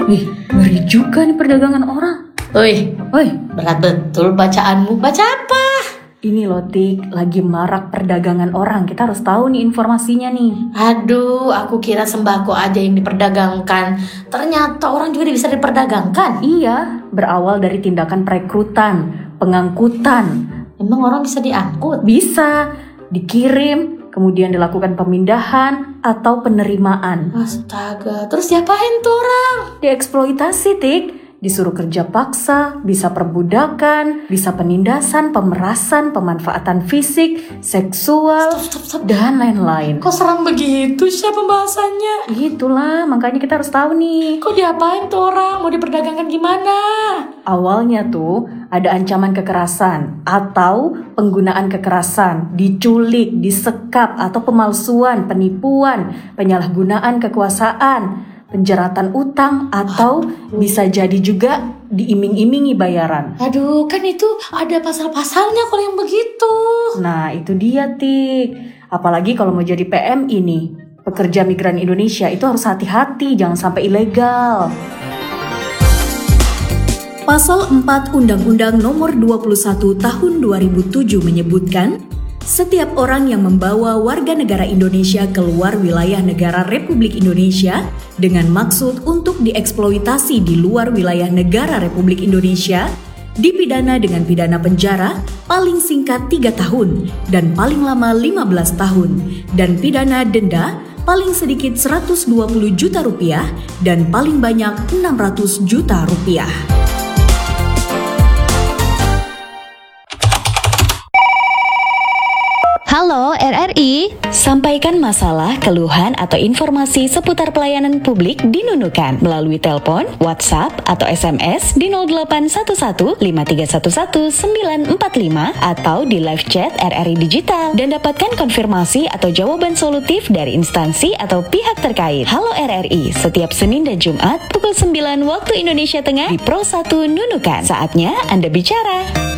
Ih, ngeri juga nih perdagangan orang. Oi, Woi, berat betul bacaanmu. Baca apa? ini loh Tik, lagi marak perdagangan orang. Kita harus tahu nih informasinya nih. Aduh, aku kira sembako aja yang diperdagangkan. Ternyata orang juga bisa diperdagangkan. Iya, berawal dari tindakan perekrutan, pengangkutan. Emang orang bisa diangkut? Bisa dikirim, kemudian dilakukan pemindahan atau penerimaan. Astaga, terus diapain tuh orang? Dieksploitasi, Tik. Disuruh kerja paksa, bisa perbudakan, bisa penindasan, pemerasan, pemanfaatan fisik, seksual, Stop. dan lain-lain. Kok serem begitu sih pembahasannya? Itulah, makanya kita harus tahu nih. Kok diapain tuh orang? Mau diperdagangkan gimana? Awalnya tuh ada ancaman kekerasan atau penggunaan kekerasan, diculik, disekap, atau pemalsuan, penipuan, penyalahgunaan kekuasaan, penjeratan utang, atau bisa jadi juga diiming-imingi bayaran. Aduh, kan itu ada pasal-pasalnya kalau yang begitu. Nah, itu dia, Tik. Apalagi kalau mau jadi PM ini, pekerja migran Indonesia itu harus hati-hati, jangan sampai ilegal. Pasal 4 Undang-Undang Nomor 21 Tahun 2007 menyebutkan, setiap orang yang membawa warga negara Indonesia keluar wilayah negara Republik Indonesia dengan maksud untuk dieksploitasi di luar wilayah negara Republik Indonesia dipidana dengan pidana penjara paling singkat 3 tahun dan paling lama 15 tahun dan pidana denda paling sedikit 120 juta rupiah dan paling banyak 600 juta rupiah. Halo RRI, sampaikan masalah, keluhan, atau informasi seputar pelayanan publik di Nunukan melalui telepon, WhatsApp, atau SMS di 0811 5311 945 atau di live chat RRI Digital dan dapatkan konfirmasi atau jawaban solutif dari instansi atau pihak terkait. Halo RRI, setiap Senin dan Jumat pukul 9 waktu Indonesia Tengah di Pro 1 Nunukan. Saatnya Anda bicara.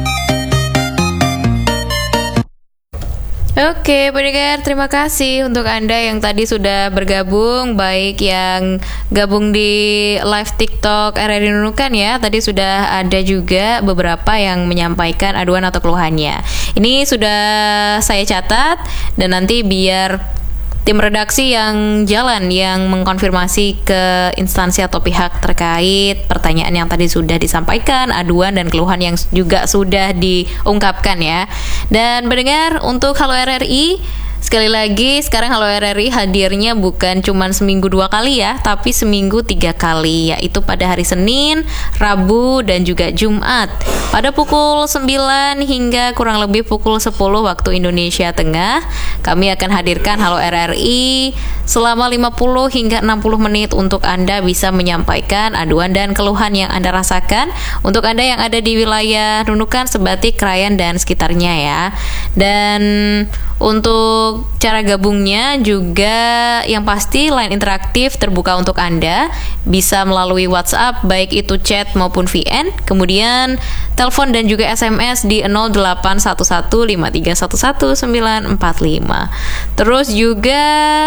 Oke, pendengar, terima kasih untuk Anda yang tadi sudah bergabung, baik yang gabung di live TikTok RRI Nunukan ya. Tadi sudah ada juga beberapa yang menyampaikan aduan atau keluhannya. Ini sudah saya catat dan nanti biar tim redaksi yang jalan yang mengkonfirmasi ke instansi atau pihak terkait pertanyaan yang tadi sudah disampaikan, aduan dan keluhan yang juga sudah diungkapkan ya. Dan mendengar untuk Halo RRI, sekali lagi sekarang Halo RRI hadirnya bukan cuma seminggu 2 kali ya, tapi seminggu 3 kali, yaitu pada hari Senin, Rabu, dan juga Jumat pada pukul 9 hingga kurang lebih pukul 10 waktu Indonesia Tengah. Kami akan hadirkan Halo RRI selama 50 hingga 60 menit untuk Anda bisa menyampaikan aduan dan keluhan yang Anda rasakan untuk Anda yang ada di wilayah Nunukan, Sebatik, Krayan, dan sekitarnya ya. Dan untuk cara gabungnya juga yang pasti line interaktif terbuka untuk Anda, bisa melalui WhatsApp baik itu chat maupun VN, kemudian telepon dan juga SMS di 0811 5311 945. Terus juga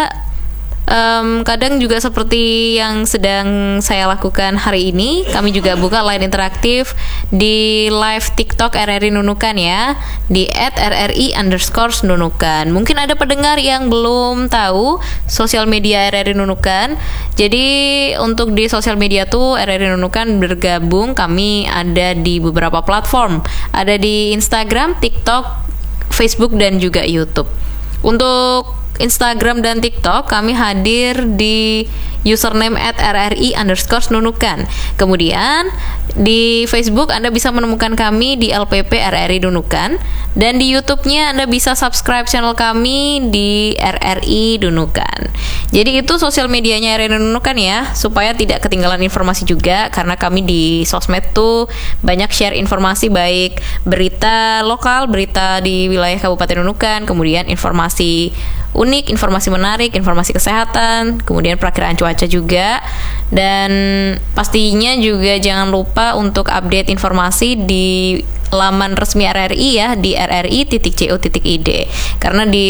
kadang juga seperti yang sedang saya lakukan hari ini, kami juga buka line interaktif di live TikTok RRI Nunukan ya, di @RRI_Nunukan. Mungkin ada pendengar yang belum tahu sosial media RRI Nunukan. Jadi untuk di sosial media tuh RRI Nunukan bergabung, kami ada di beberapa platform, ada di Instagram, TikTok, Facebook, dan juga YouTube. Untuk Instagram dan TikTok kami hadir di username @RRI_Nunukan. Kemudian di Facebook Anda bisa menemukan kami di LPP RRI Nunukan, dan di YouTube-nya Anda bisa subscribe channel kami di RRI Nunukan. Jadi itu sosial medianya RRI Nunukan ya, supaya tidak ketinggalan informasi juga, karena kami di sosmed tuh banyak share informasi baik berita lokal, berita di wilayah Kabupaten Nunukan, kemudian informasi unik, informasi menarik, informasi kesehatan, kemudian perakiraan cuaca juga. Dan pastinya juga jangan lupa untuk update informasi di laman resmi RRI ya, di rri.co.id, karena di